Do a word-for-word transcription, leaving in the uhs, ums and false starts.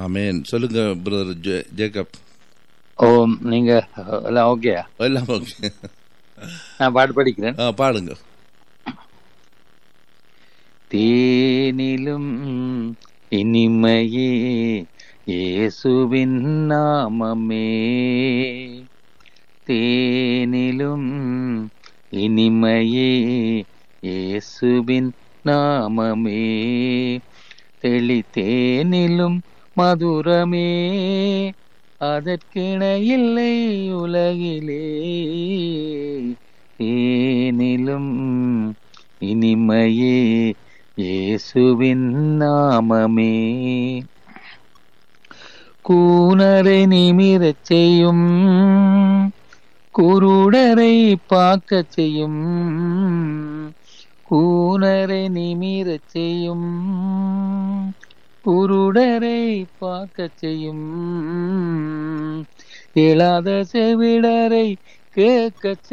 ஆமேன். சொல்லுங்க brother J- Jacob. ஓ, நீங்க எல்லாம் ஓகே? எல்லாம் ஓகே. நான் பாட்டு படிக்கிறேன். ஆ, பாடுங்க. தேனிலும் இனிமையே இயேசுவின் நாமமே, தேனிலும் இனிமையே இயேசுவின் நாமமே, தெளித்தேனிலும் மதுரமே அதற்கிணையில்லை உலகிலே, தேனிலும் இனிமையே இயேசுவின் நாமமே. கூனரை நிமிரச் செய்யும், குருடரை பார்க்கச் செய்யும், கூனரை நிமிரச் செய்யும், குருடரை பார்க்கச் செய்யும், இயலாத செவிடரை கேட்கச்